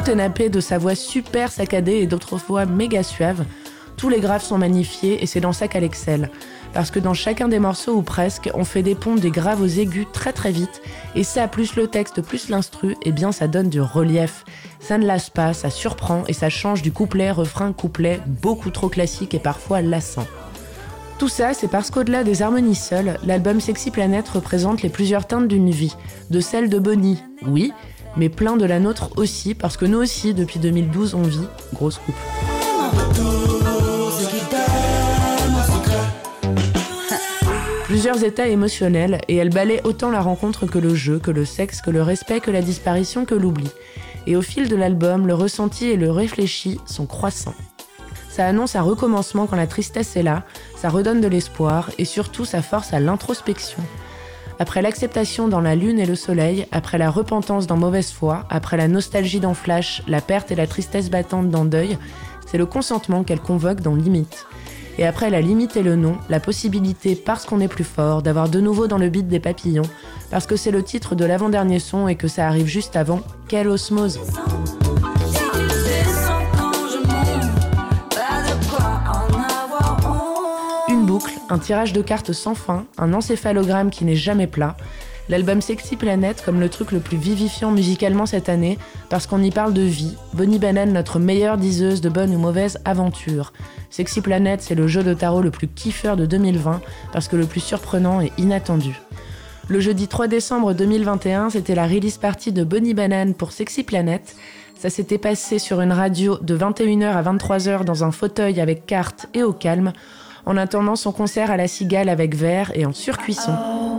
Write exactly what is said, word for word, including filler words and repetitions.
est nappé de sa voix super saccadée et d'autres fois méga suave. Tous les graves sont magnifiés et c'est dans ça qu'elle excelle. Parce que dans chacun des morceaux ou presque, on fait des ponts des graves aux aigus très très vite, et ça, plus le texte, plus l'instru, eh bien ça donne du relief. Ça ne lasse pas, ça surprend et ça change du couplet, refrain, couplet, beaucoup trop classique et parfois lassant. Tout ça, c'est parce qu'au-delà des harmonies seules, l'album Sexy Planet représente les plusieurs teintes d'une vie. De celle de Bonnie, oui, mais plein de la nôtre aussi, parce que nous aussi, depuis deux mille douze, on vit. Grosse coupe. Plusieurs états émotionnels, et elle balaie autant la rencontre que le jeu, que le sexe, que le respect, que la disparition, que l'oubli. Et au fil de l'album, le ressenti et le réfléchi sont croissants. Ça annonce un recommencement quand la tristesse est là, ça redonne de l'espoir, et surtout ça force à l'introspection. Après l'acceptation dans La Lune et le Soleil, après la repentance dans Mauvaise foi, après la nostalgie dans Flash, la perte et la tristesse battante dans Deuil, c'est le consentement qu'elle convoque dans Limite. Et après la limite et le non, la possibilité, parce qu'on est plus fort, d'avoir de nouveau dans le beat des papillons, parce que c'est le titre de l'avant-dernier son et que ça arrive juste avant, quelle osmose! Une boucle, un tirage de cartes sans fin, un encéphalogramme qui n'est jamais plat. L'album Sexy Planet comme le truc le plus vivifiant musicalement cette année, parce qu'on y parle de vie. Bonnie Banane, notre meilleure diseuse de bonne ou mauvaise aventure. Sexy Planet, c'est le jeu de tarot le plus kiffeur de deux mille vingt, parce que le plus surprenant et inattendu. Le jeudi trois décembre deux mille vingt et un, c'était la release party de Bonnie Banane pour Sexy Planet. Ça s'était passé sur une radio de vingt et une heures à vingt-trois heures dans un fauteuil avec carte et au calme, en attendant son concert à la Cigale avec verre et en surcuisson.